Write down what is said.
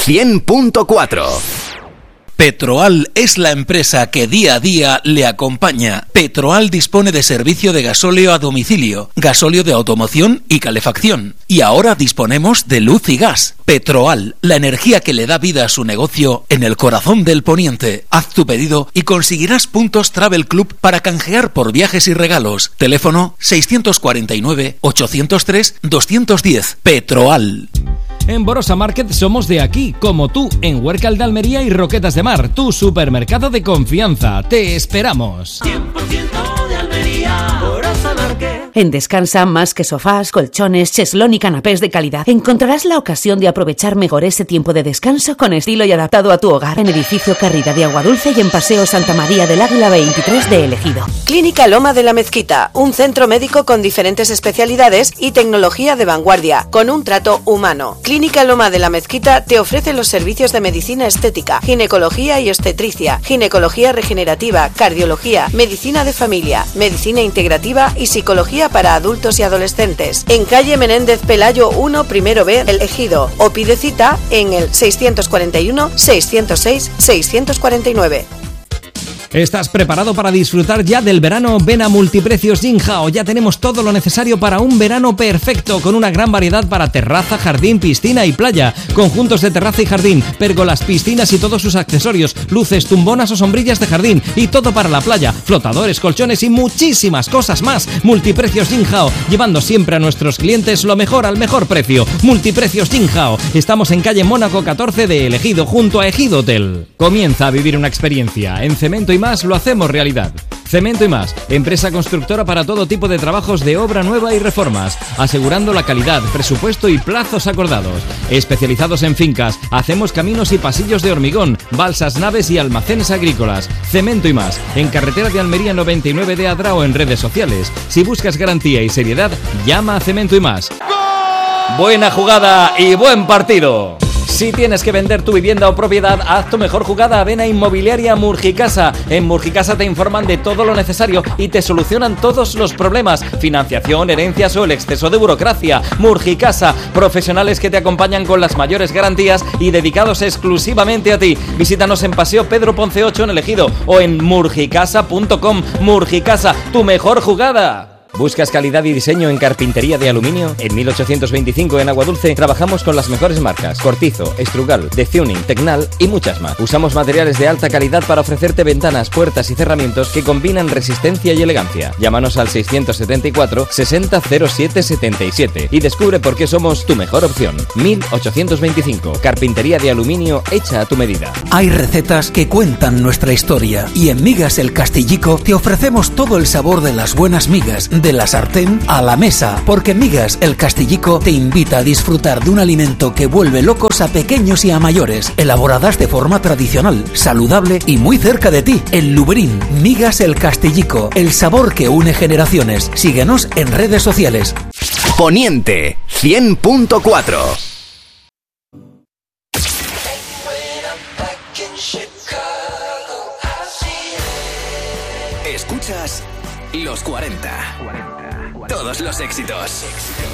100.4. Petroal es la empresa que día a día le acompaña. Petroal dispone de servicio de gasóleo a domicilio, gasóleo de automoción y calefacción. Y ahora disponemos de luz y gas. Petroal, la energía que le da vida a su negocio en el corazón del poniente. Haz tu pedido y conseguirás puntos Travel Club para canjear por viajes y regalos. Teléfono 649-803-210. Petroal. En Borosa Market somos de aquí, como tú, en Huércal de Almería y Roquetas de Mar, tu supermercado de confianza. Te esperamos. 100% de Almería, Borosa Market. En Descansa, más que sofás, colchones, cheslón y canapés de calidad, encontrarás la ocasión de aprovechar mejor ese tiempo de descanso con estilo y adaptado a tu hogar. En Edificio Carrida de Aguadulce y en Paseo Santa María del Águila 23 de El Ejido. Clínica Loma de la Mezquita, un centro médico con diferentes especialidades y tecnología de vanguardia, con un trato humano. Clínica Loma de la Mezquita te ofrece los servicios de medicina estética, ginecología y obstetricia, ginecología regenerativa, cardiología, medicina de familia, medicina integrativa y psicología para adultos y adolescentes. En calle Menéndez Pelayo 1, primero B, El Ejido. O pide cita en el 641-606-649. ¿Estás preparado para disfrutar ya del verano? Ven a Multiprecios Jinhao. Ya tenemos todo lo necesario para un verano perfecto, con una gran variedad para terraza, jardín, piscina y playa. Conjuntos de terraza y jardín, pérgolas, piscinas y todos sus accesorios, luces, tumbonas o sombrillas de jardín y todo para la playa, flotadores, colchones y muchísimas cosas más. Multiprecios Jinhao, llevando siempre a nuestros clientes lo mejor al mejor precio. Multiprecios Jinhao. Estamos en calle Mónaco 14 de El Ejido, junto a Ejido Hotel. Comienza a vivir una experiencia. En Cemento y Más lo hacemos realidad. Cemento y Más, empresa constructora para todo tipo de trabajos de obra nueva y reformas, asegurando la calidad, presupuesto y plazos acordados. Especializados en fincas, hacemos caminos y pasillos de hormigón, balsas, naves y almacenes agrícolas. Cemento y Más, en carretera de Almería 99 de Adra o en redes sociales. Si buscas garantía y seriedad, llama a Cemento y Más. Buena jugada y buen partido. Si tienes que vender tu vivienda o propiedad, haz tu mejor jugada. Ven a Inmobiliaria Murgicasa. En Murgicasa te informan de todo lo necesario y te solucionan todos los problemas: financiación, herencias o el exceso de burocracia. Murgicasa, profesionales que te acompañan con las mayores garantías y dedicados exclusivamente a ti. Visítanos en Paseo Pedro Ponce 8 en El Ejido o en murgicasa.com. Murgicasa, tu mejor jugada. ¿Buscas calidad y diseño en carpintería de aluminio? En 1825 en Aguadulce trabajamos con las mejores marcas: Cortizo, Estrugal, Dezuning, Tecnal y muchas más. Usamos materiales de alta calidad para ofrecerte ventanas, puertas y cerramientos que combinan resistencia y elegancia. Llámanos al 674 60 07 77 y descubre por qué somos tu mejor opción. 1825, carpintería de aluminio hecha a tu medida. Hay recetas que cuentan nuestra historia y en Migas El Castillico te ofrecemos todo el sabor de las buenas migas, de la sartén a la mesa, porque Migas El Castillico te invita a disfrutar de un alimento que vuelve locos a pequeños y a mayores, elaboradas de forma tradicional, saludable y muy cerca de ti. En Luberín, Migas El Castillico, el sabor que une generaciones. Síguenos en redes sociales. Poniente 100.4. Escuchas Los 40. Todos los éxitos.